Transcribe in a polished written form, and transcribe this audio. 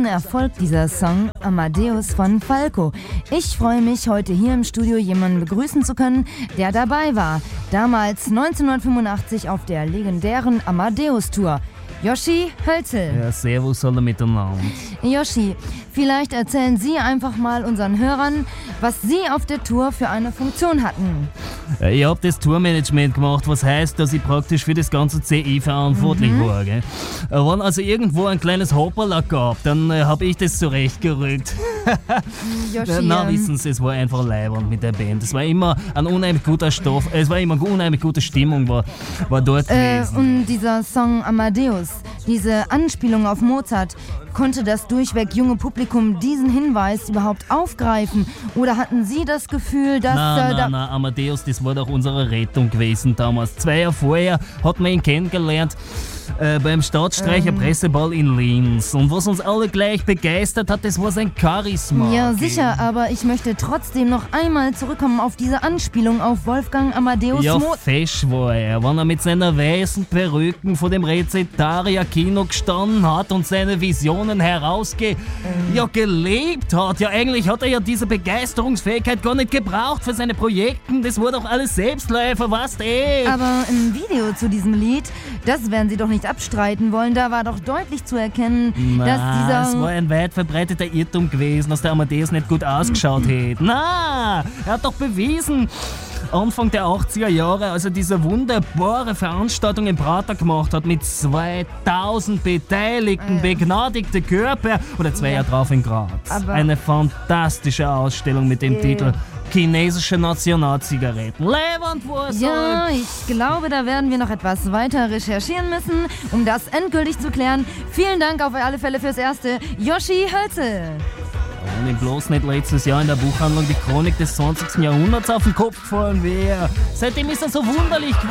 Riesenerfolg dieser Song Amadeus von Falco. Ich freue mich, heute hier im Studio jemanden begrüßen zu können, der dabei war. Damals 1985 auf der legendären Amadeus-Tour. Joshi Hölzel. Ja, servus alle miteinander. Joshi, vielleicht erzählen Sie einfach mal unseren Hörern, was Sie auf der Tour für eine Funktion hatten. Ich habe das Tourmanagement gemacht, was heißt, dass ich praktisch für das ganze CI verantwortlich war. Gell? Wenn also irgendwo ein kleines Hopperla gab, dann habe ich das zurechtgerückt. Joshi, Na, wissen Sie, es war einfach leibernd mit der Band. Es war immer ein unheimlich guter Stoff, es war immer eine unheimlich gute Stimmung, war dort gewesen. Und dieser Song Amadeus, diese Anspielung auf Mozart, konnte das durchweg junge Publikum diesen Hinweis überhaupt aufgreifen? Oder hatten Sie das Gefühl, dass... Nein, Amadeus, das war doch unsere Rettung gewesen damals. 2 Jahre vorher hat man ihn kennengelernt beim Staatsstreicher Presseball in Linz. Und was uns alle gleich begeistert hat, das war sein Charisma. Ja, sicher, aber ich möchte trotzdem noch einmal zurückkommen auf diese Anspielung auf Wolfgang Amadeus Ja, Mozart. fesch war er, wenn er mit seiner weißen Perücken vor dem Rezitaria-Kino gestanden hat und seine Visionen gelebt hat. Ja, eigentlich hat er ja diese Begeisterungsfähigkeit gar nicht gebraucht für seine Projekte. Das war doch alles Selbstläufer, was Aber im Video zu diesem Lied, das werden Sie doch nicht abstreiten wollen, da war doch deutlich zu erkennen, dass Es war ein weit verbreiteter Irrtum gewesen, dass der Amadeus nicht gut ausgeschaut hätte. Na, er hat doch bewiesen, Anfang der 80er Jahre, als er diese wunderbare Veranstaltung in Prater gemacht hat, mit 2000 Beteiligten, begnadigte Körper, oder 2 Jahre drauf in Graz. Eine fantastische Ausstellung mit dem Titel Chinesische Nationalzigaretten. Lebend Wurst! Ja, ich glaube, da werden wir noch etwas weiter recherchieren müssen, um das endgültig zu klären. Vielen Dank auf alle Fälle fürs Erste, Joshi Hölzel. Und ihm bloß nicht letztes Jahr in der Buchhandlung die Chronik des 20. Jahrhunderts auf den Kopf gefallen wäre. Seitdem ist er so wunderlich geworden.